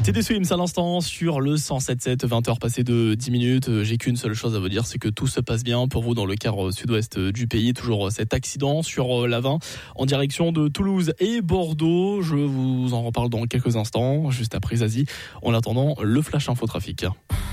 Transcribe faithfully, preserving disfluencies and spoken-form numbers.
T D Swims à l'instant sur le cent sept sept, vingt heures passées de dix minutes. J'ai qu'une seule chose à vous dire, c'est que tout se passe bien pour vous dans le quart sud-ouest du pays. Toujours cet accident sur l'A vingt en direction de Toulouse et Bordeaux. Je vous en reparle dans quelques instants, juste après Zazie. En attendant, le flash info trafic.